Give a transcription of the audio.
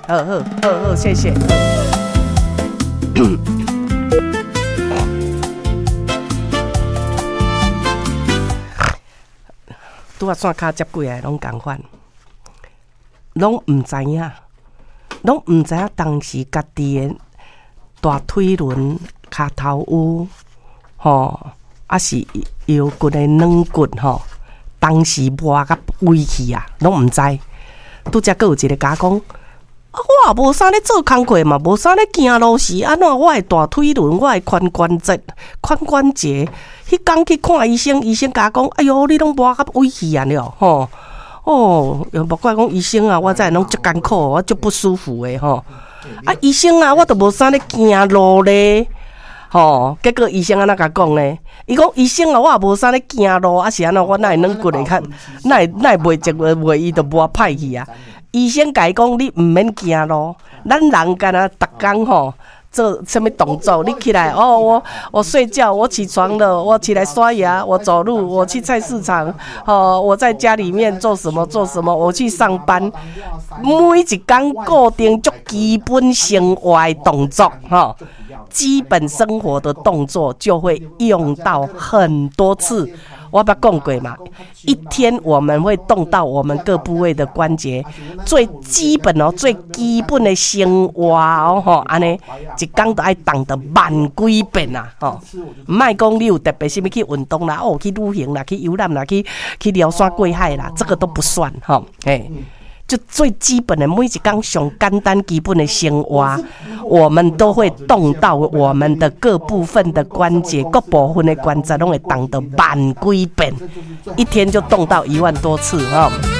好，谢谢。拄啊线骹接过来拢共款，拢毋知影，当时家己的大腿轮、骹头有还是腰骨的软骨当时磨甲歪去啊，拢毋知。拄则佫有一个甲讲，我也无啥咧做工课嘛，无啥咧行路时，安怎我的大腿轮、我的髋关节、迄天去看医生，医生甲讲，哎哟，你拢磨甲歪去啊了又莫怪讲医生啊，我知拢足艰苦，我足不舒服的医生啊，我都无啥咧行路咧。结果医生安怎甲讲呢？伊讲医生啊，我也无啥咧行路，是安怎我哪会软骨会较，哪会袂直袂伊就磨歹去啊？医生甲伊讲，你毋免行路，咱人干那逐工做什么动作？你起来我睡觉，我起床了，我起来刷牙，我走路，我去菜市场，我在家里面做什么，我去上班，每一工固定足基本生活的动作基本生活的动作就会用到很多次。我捌讲过嘛，一天我们会动到我们各部位的关节，最基本最基本的生活安尼一天都爱动到万几遍啊莫讲你有特别什么去运动啦，去旅行啦，去游览啦，去撩山过海啦，这个都不算就最基本的每一天上简单基本的生活，我们都会动到我们的各部分的关节，各部分的关节都会动到万几遍，一天就动到1万多次